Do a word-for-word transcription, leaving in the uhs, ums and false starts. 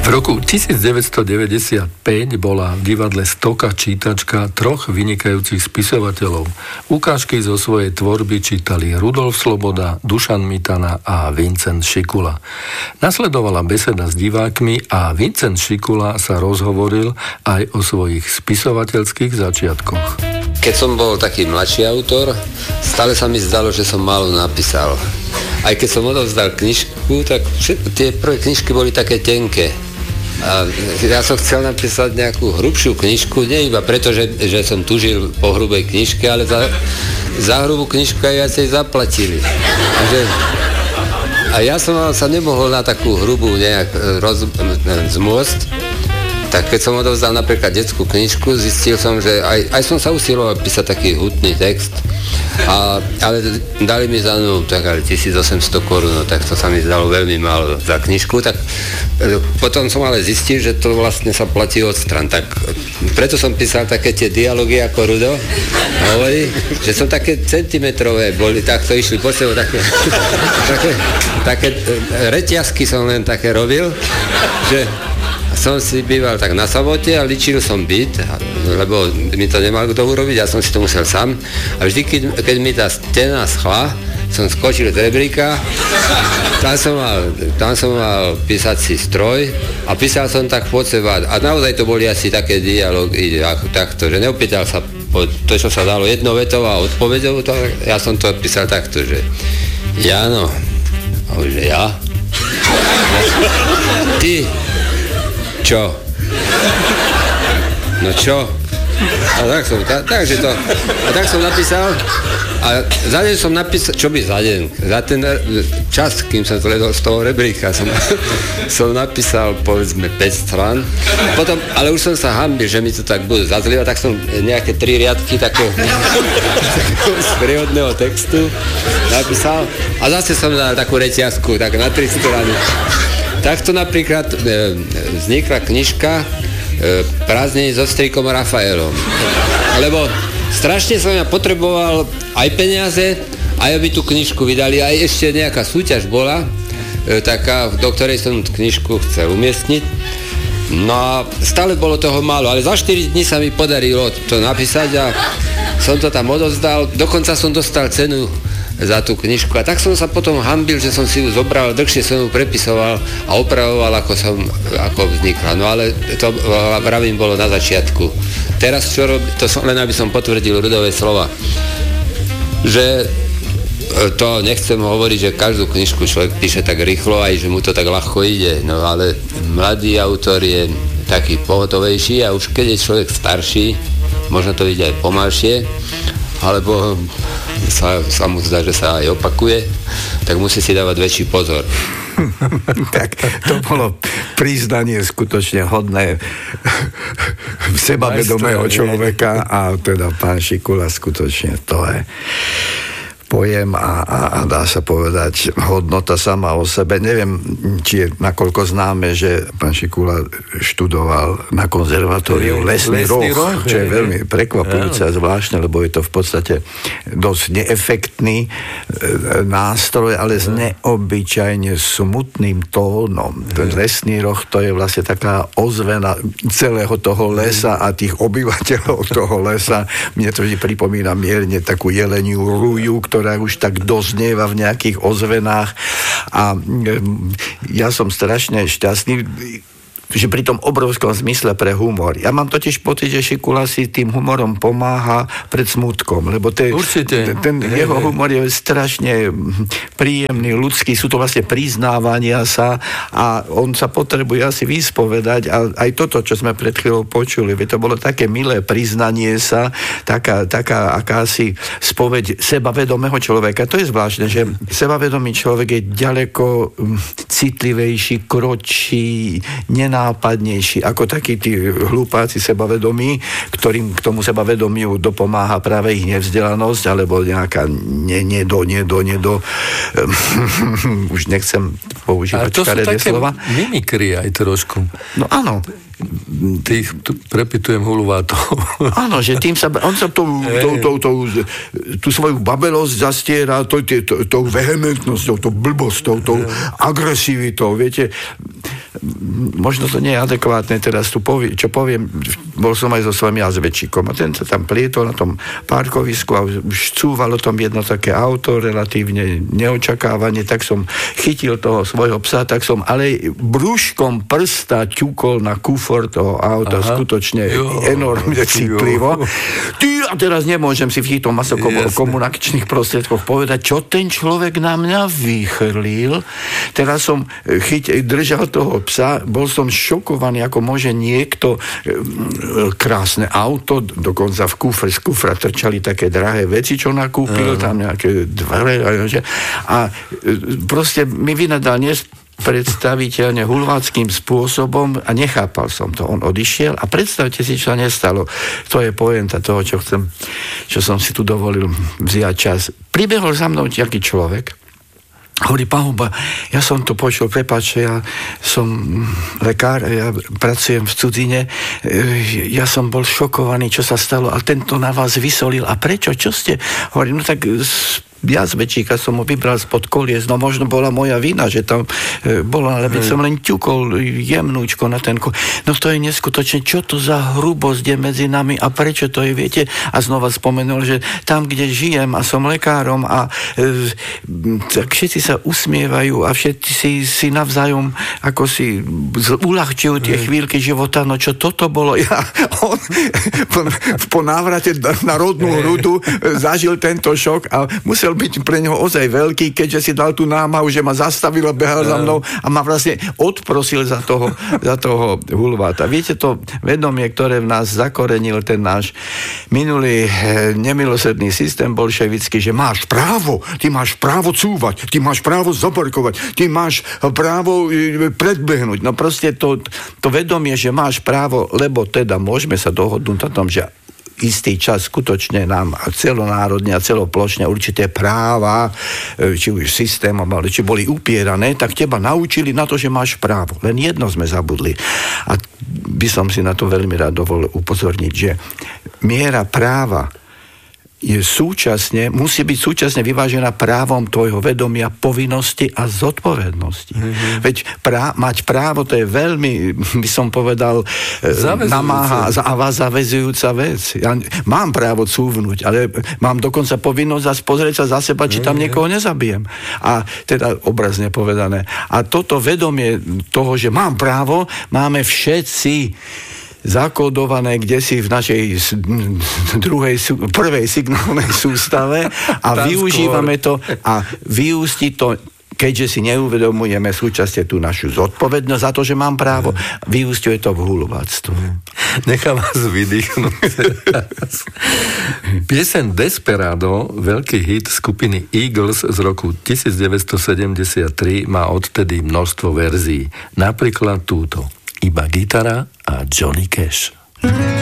V roku devätnásťstodeväťdesiatpäť bola v divadle Stoka čítačka troch vynikajúcich spisovateľov. Ukážky zo svojej tvorby čítali Rudolf Sloboda, Dušan Mitana a Vincent Šikula. Nasledovala beseda s divákmi a Vincent Šikula sa rozhovoril aj o svojich spisovateľských začiatkoch. Keď som bol taký mladší autor, stále sa mi zdalo, že som málo napísal. Aj keď som odovzdal knižku, tak tie prvé knižky boli také tenké. A ja som chcel napísať nejakú hrubšiu knižku, nie iba preto, že, že som tužil po hrubej knižke, ale za, za hrubú knižku aj viacej zaplatili. Takže, a ja som sa nemohol na takú hrubú nejak roz, zmôcť, tak keď som odovzdal napríklad detskú knižku, zistil som, že aj, aj som sa usiloval písať taký hutný text, a, ale dali mi za ňu tak ale tisícosemsto korún, no, tak to sa mi zdalo veľmi málo za knižku, tak potom som ale zistil, že to vlastne sa platí od stran, tak preto som písal také tie dialógy ako Rudo hovorí, že som také centimetrové boli, tak to išli po sebou, také, také, také reťazky som len také robil, že som si býval tak na samote a ličil som byt, lebo mi to nemal kto urobiť, ja som si to musel sám. A vždy, keď, keď mi tá stena schla, som skočil z rebríka, tam som mal, tam som mal písací stroj a písal som tak pod seba. A naozaj to boli asi také dialógy takto, že neopýtal sa po to, čo sa dalo jednovetou a odpovedou, to, ja som to písal takto, že Jano, a už že ja? Ty, čo? No čo? A tak som, tak, takže to, a tak som napísal a za deň som napísal, čo by za deň? Za ten čas, kým som zledol z toho rebríka, som, som napísal povedzme päť strán. Potom, ale už som sa hanbil, že mi to tak bude zazlievať, tak som nejaké tri riadky takého, takého sprievodného textu napísal a zase som dal takú reťazku, tak na tri strany. Takto napríklad e, vznikla knižka e, Prázdniny so strikom Rafaelom. Lebo strašne som ja potreboval aj peniaze, aj aby tú knižku vydali, aj ešte nejaká súťaž bola, e, taká, do ktorej som knižku chcel umiestniť. No a stále bolo toho málo, ale za štyri dni sa mi podarilo to napísať a som to tam odovzdal. Dokonca som dostal cenu za tú knižku. A tak som sa potom hanbil, že som si ju zobral, dlhšie som ju prepisoval a opravoval, ako som, ako vznikla. No ale to, vravím, bolo na začiatku. Teraz čo robí, to som, len aby som potvrdil Rudové slova, že to nechcem hovoriť, že každú knižku človek píše tak rýchlo, aj že mu to tak ľahko ide, no ale mladý autor je taký pohotovejší a už keď je človek starší, možno to ide aj pomalšie, alebo sa, sa mu zdá, že sa aj opakuje, tak musí si dávať väčší pozor. Tak to bolo priznanie skutočne hodné sebavedomého človeka a teda pán Šikula skutočne to je pojem a, a, a dá sa povedať hodnota sama o sebe. Neviem, či je nakoľko známe, že pán Šikula študoval na konzervatóriu Lesný roh, čo je veľmi prekvapujúce a zvláštne, lebo je to v podstate dosť neefektný e, nástroj, ale s neobyčajne smutným tónom. Ten Lesný roh, to je vlastne taká ozvena celého toho lesa a tých obyvateľov toho lesa. Mne to vždy pripomína mierne takú jeleniu ruju, ktorá ktorá už tak doznieva v nejakých ozvenách a ja som strašne šťastný, že pri tom obrovskom zmysle pre humor. Ja mám totiž pocit, že Šikula si tým humorom pomáha pred smutkom, lebo te, ten, ten jeho humor je strašne príjemný, ľudský, sú to vlastne priznávania sa a on sa potrebuje asi vyspovedať a aj toto, čo sme pred chvíľou počuli, to bolo také milé priznanie sa, taká, taká akási spoveď sebavedomého človeka. To je zvláštne, že sebavedomý človek je ďaleko citlivejší, kročí, nená nápadnejší ako takí tí hlupáci sebavedomí, ktorým k tomu sebavedomiu dopomáha práve ich nevzdelanosť alebo nejaká ne, nedo, nedo, nedo už nechcem používať škaredé slova. Ale to sú také mimikry aj trošku. No áno. Tých, tu prepitujem hulvátov. Áno, že tým sa, on sa tou, tou, tou, tou, tú svoju babelosť zastiera tou, tou, tou vehementnosťou, tou blbosťou, tou agresivitou, viete. možno to nie je adekvátne, teraz tu povie, čo poviem, bol som aj so svojím jazvečíkom a ten sa tam plietol na tom parkovisku a už cúvalo tom jedno také auto, relatívne neočakávanie, tak som chytil toho svojho psa, tak som ale brúškom prsta ťukol na kufor toho auta, aha, skutočne jo, enormne citlivo. Ty, a teraz nemôžem si v týchto masokomunikačných prostriedkoch povedať, čo ten človek na mňa vychrlil. Teraz som chyť, držal toho psa, bol som šokovaný, ako môže niekto, krásne auto, dokonca v kufre, z kufra trčali také drahé veci, čo nakúpil, tam nejaké dvere a proste mi vynadal nes predstaviteľne hulváckým spôsobom a nechápal som to. On odišiel a predstavte si, čo sa nestalo. To je pointa toho, čo chcem, čo som si tu dovolil vziať čas. Pribehol za mnou nejaký človek, hovorí, pán Huba, ja som to počul, prepáč, ja som lekár, ja pracujem v cudzine, ja som bol šokovaný, čo sa stalo a tento na vás vysolil. A prečo? Čo ste? Hovorí, no tak jazvečíka som ho vybral spod kolies, no možno bola moja vina, že tam e, bola, ale by som len ťukol jemnúčko na ten ko... No to je neskutočne, čo to za hrubosť je medzi nami a prečo to je, viete? A znova spomenul, že tam, kde žijem a som lekárom a e, tak všetci sa usmievajú a všetci si, si navzájom ako si uľahčujú tie chvíľky života, no čo toto bolo? Ja, on po, po návrate na rodnú hrudu zažil tento šok a musel byť pre neho ozaj veľký, keďže si dal tú námahu, že ma zastavil a behal za mnou a ma vlastne odprosil za toho, za toho hulváta. Viete, to vedomie, ktoré v nás zakorenil ten náš minulý nemilosrdný systém bolševický, že máš právo, ty máš právo cúvať, ty máš právo zaparkovať, ty máš právo predbehnúť. No proste to, to vedomie, že máš právo, lebo teda môžeme sa dohodnúť na tom, že istý čas skutočne nám celonárodne a celoplošne určité práva, či už systémom, ale či boli upierané, tak teba naučili na to, že máš právo. Len jedno sme zabudli. A by som si na to veľmi rád dovolil upozorniť, že miera práva je súčasne, musí byť súčasne vyvážená právom tvojho vedomia, povinnosti a zodpovednosti. Mm-hmm. Veď prá, mať právo, to je veľmi, by som povedal, namáha a vás zaväzujúca vec. Ja mám právo cúvnuť, ale mám dokonca povinnosť zase pozrieť sa za seba, či tam niekoho nezabijem. A teda obrazne povedané. A toto vedomie toho, že mám právo, máme všetci zakódované kdesi v našej druhej, prvej signálnej sústave a využívame to a vyústi to, keďže si neuvedomujeme súčasne tú našu zodpovednosť za to, že mám právo, vyústiuje to v hulváctvo. Nechám vás vydýchnuť. Pieseň Desperado, veľký hit skupiny Eagles z roku devätnásťsedemdesiattri, má odtedy množstvo verzií. Napríklad túto. Iba gitara a Johnny Cash.